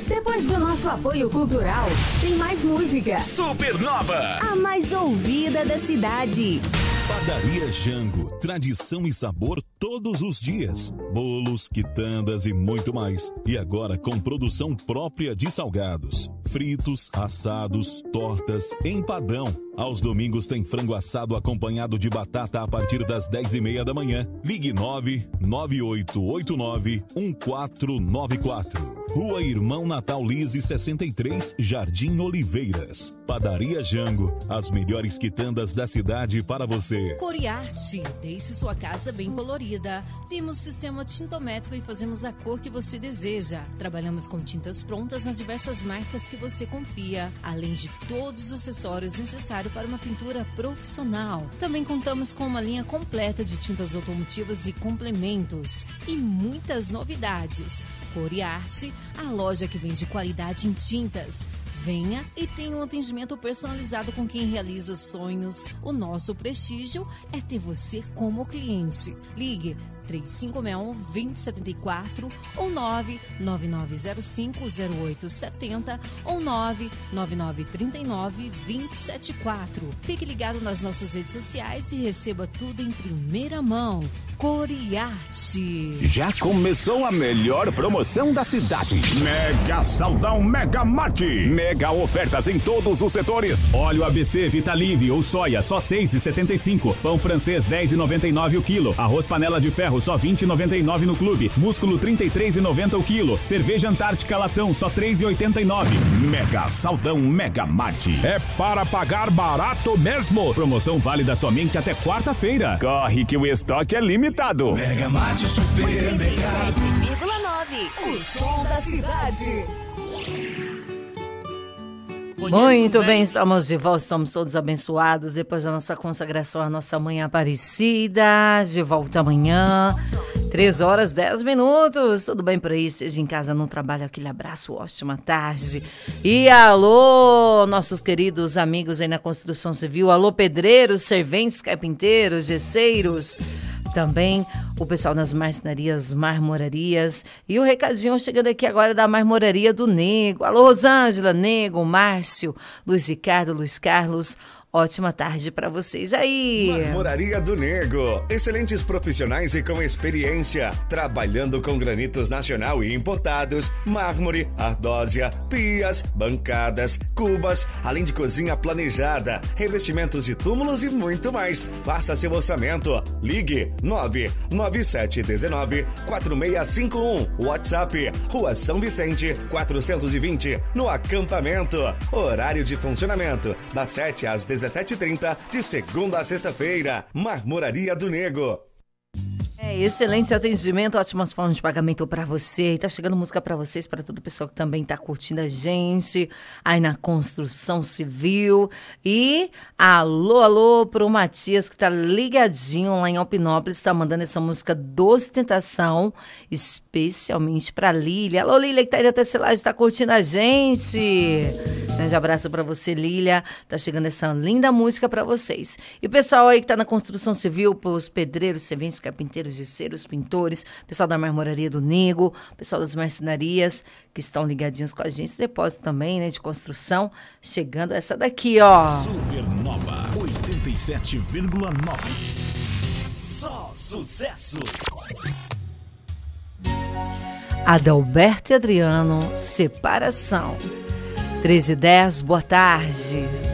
Depois do nosso apoio cultural, tem mais música. Supernova, a mais ouvida da cidade. Padaria Jango, tradição e sabor todos os dias. Bolos, quitandas e muito mais. E agora com produção própria de salgados, fritos, assados, tortas, empadão. Aos domingos tem frango assado acompanhado de batata a partir das 10h30 da manhã. Ligue 99889-1494. Rua Irmão Natal Lise 63, Jardim Oliveiras. Padaria Jango, as melhores quitandas da cidade para você. Coriarte, deixe sua casa bem colorida. Temos sistema tintométrico e fazemos a cor que você deseja. Trabalhamos com tintas prontas nas diversas marcas que você confia, além de todos os acessórios necessários para uma pintura profissional. Também contamos com uma linha completa de tintas automotivas e complementos. E muitas novidades. Coriarte, a loja que vende qualidade em tintas. Venha e tenha um atendimento personalizado com quem realiza sonhos. O nosso prestígio é ter você como cliente. Ligue 3561-2074 ou 99905-0870 ou 99939-2074. Fique ligado nas nossas redes sociais e receba tudo em primeira mão. Coriarte. Já começou a melhor promoção da cidade. Mega Saldão Mega Marte. Mega ofertas em todos os setores. Óleo ABC Vitalive ou soia só 6,75. Pão francês 10,99 o quilo. Arroz panela de ferro só 20,99 no clube. Músculo 33,90 o quilo. Cerveja Antártica latão só 3,89. Mega Saldão Mega Marte. É para pagar barato mesmo. Promoção válida somente até quarta-feira. Corre que o estoque é limitado. Mega Marte Supermercado. 87,9. O som da cidade. Muito bem, estamos de volta, estamos todos abençoados depois da nossa consagração à nossa Mãe Aparecida. De volta amanhã, 3h10. Tudo bem por aí? Seja em casa, no trabalho, aquele abraço, ótima tarde. E alô, nossos queridos amigos aí na construção civil. Alô, pedreiros, serventes, carpinteiros, gesseiros. Também o pessoal das marcenarias, marmorarias. E o recadinho chegando aqui agora da Marmoraria do Nego. Alô, Rosângela, Nego, Márcio, Luiz Ricardo, Luiz Carlos. Ótima tarde para vocês aí. Marmoraria do Nego. Excelentes profissionais e com experiência. Trabalhando com granitos nacional e importados, mármore, ardósia, pias, bancadas, cubas, além de cozinha planejada, revestimentos de túmulos e muito mais. Faça seu orçamento. Ligue 99719-4651. WhatsApp, Rua São Vicente, 420, no acampamento. Horário de funcionamento, das 7 às 17h30, de segunda a sexta-feira. Marmoraria do Nego. Excelente atendimento, ótimas formas de pagamento para você. E tá chegando música para vocês, para todo o pessoal que também tá curtindo a gente aí na construção civil. E alô pro Matias, que tá ligadinho lá em Alpinópolis, tá mandando essa música Doce Tentação, especialmente pra Lília. Alô, Lília, que tá aí da Tecelagem, tá curtindo a gente. Grande abraço para você, Lília. Tá chegando essa linda música para vocês. E o pessoal aí que tá na construção civil, os pedreiros, serventes, carpinteiros, gesseiros, pintores, pessoal da Marmoraria do Nego, pessoal das marcenarias que estão ligadinhos com a gente, depósito também, né, de construção, chegando essa daqui, ó. Supernova 87,9. Só sucesso. Adalberto e Adriano, Separação. 13h10, boa tarde.